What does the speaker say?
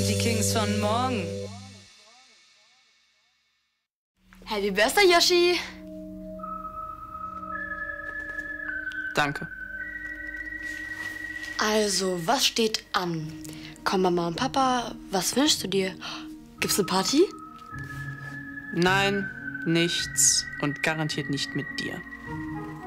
sind die Kings von morgen. Happy Birthday, Yoshi! Danke. Also, was steht an? Kommen Mama und Papa, was wünschst du dir? Gibt's eine Party? Nein, nichts und garantiert nicht mit dir.